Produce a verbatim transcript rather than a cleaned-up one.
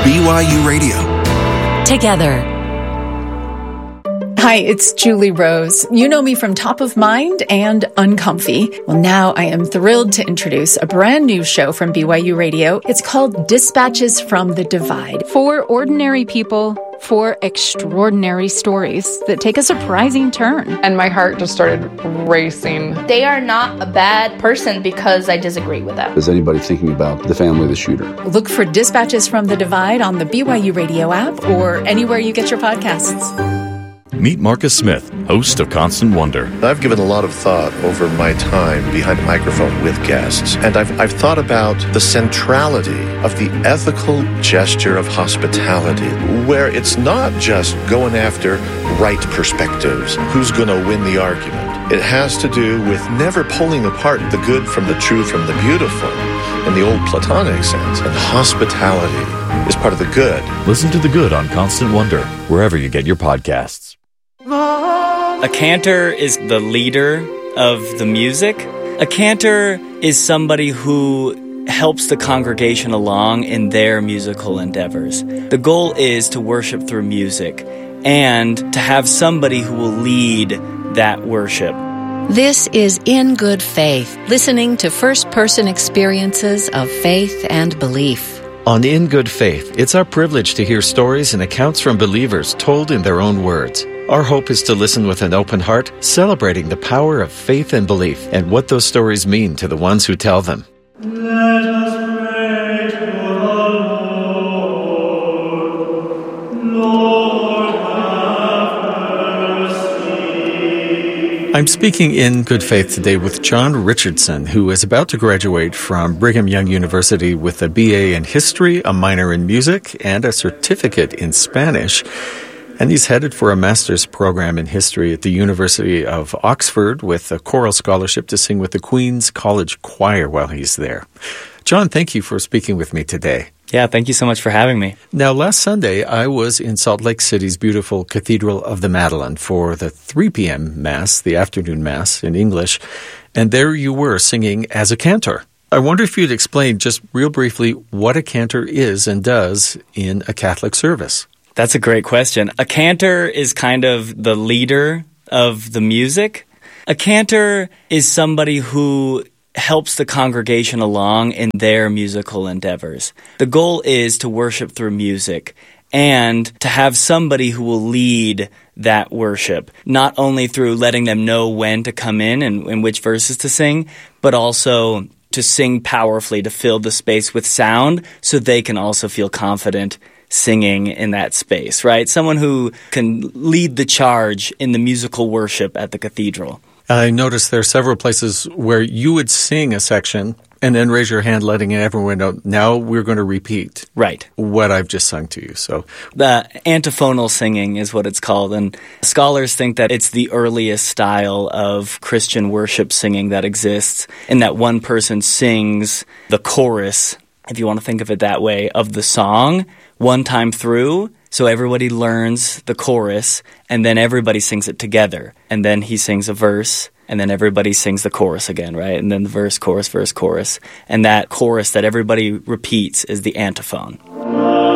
B Y U Radio. Together. Hi, it's Julie Rose. You know me from Top of Mind and Uncomfy. Well, now I am thrilled to introduce a brand new show from B Y U Radio. It's called Dispatches from the Divide. For ordinary people, for extraordinary stories that take a surprising turn. And my heart just started racing. They are not a bad person because I disagree with them. Is anybody thinking about the family of the shooter? Look for Dispatches from the Divide on the B Y U Radio app or anywhere you get your podcasts. Meet Marcus Smith, host of Constant Wonder. I've given a lot of thought over my time behind a microphone with guests, and I've, I've thought about the centrality of the ethical gesture of hospitality, where it's not just going after right perspectives, who's going to win the argument. It has to do with never pulling apart the good from the true from the beautiful in the old Platonic sense, and hospitality is part of the good. Listen to The Good on Constant Wonder, wherever you get your podcasts. A cantor is the leader of the music. A cantor is somebody who helps the congregation along in their musical endeavors. The goal is to worship through music and to have somebody who will lead that worship. This is In Good Faith, listening to first-person experiences of faith and belief. On In Good Faith, it's our privilege to hear stories and accounts from believers told in their own words. Our hope is to listen with an open heart, celebrating the power of faith and belief and what those stories mean to the ones who tell them. Let us pray to the Lord. Lord, have mercy. I'm speaking in good faith today with John Richardson, who is about to graduate from Brigham Young University with a B A in History, a minor in Music, and a certificate in Spanish. And he's headed for a master's program in history at the University of Oxford with a choral scholarship to sing with the Queen's College Choir while he's there. John, thank you for speaking with me today. Yeah, thank you so much for having me. Now, last Sunday, I was in Salt Lake City's beautiful Cathedral of the Madeleine for the three p.m. Mass, the afternoon Mass in English, and there you were singing as a cantor. I wonder if you'd explain just real briefly what a cantor is and does in a Catholic service. That's a great question. A cantor is kind of the leader of the music. A cantor is somebody who helps the congregation along in their musical endeavors. The goal is to worship through music and to have somebody who will lead that worship, not only through letting them know when to come in and, and which verses to sing, but also to sing powerfully, to fill the space with sound so they can also feel confident singing in that space, right? Someone who can lead the charge in the musical worship at the cathedral. I noticed there are several places where you would sing a section and then raise your hand, letting everyone know, now we're going to repeat right. what I've just sung to you. So the antiphonal singing is what it's called, and scholars think that it's the earliest style of Christian worship singing that exists, in that one person sings the chorus, if you want to think of it that way, of the song one time through, so everybody learns the chorus, and then everybody sings it together. And then he sings a verse, and then everybody sings the chorus again, right? And then the verse, chorus, verse, chorus. And that chorus that everybody repeats is the antiphon.